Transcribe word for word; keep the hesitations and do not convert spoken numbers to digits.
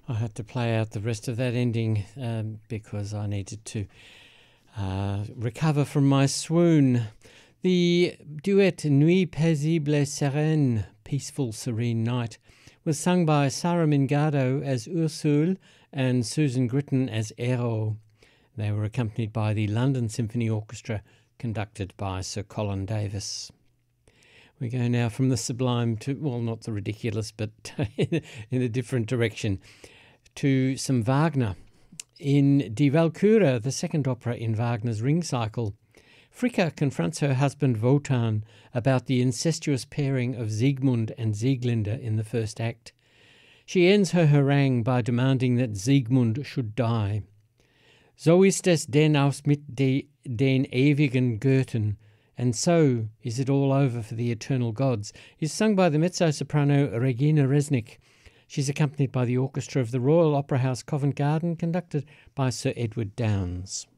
I had to play out the rest of that ending um, because I needed to uh, recover from my swoon. The duet Nuit paisible et sereine, Peaceful Serene Night, was sung by Sarah Mingado as Ursule and Susan Gritton as Ero. They were accompanied by the London Symphony Orchestra, conducted by Sir Colin Davis. We go now from the sublime to, well, not the ridiculous, but in a different direction, to some Wagner. In Die Walküre, the second opera in Wagner's Ring Cycle, Fricka confronts her husband Wotan about the incestuous pairing of Siegmund and Sieglinde in the first act. She ends her harangue by demanding that Siegmund should die. So ist es denn aus mit de, den ewigen Götten, and so is it all over for the eternal gods, is sung by the mezzo-soprano Regina Resnick. She's accompanied by the orchestra of the Royal Opera House Covent Garden, conducted by Sir Edward Downes.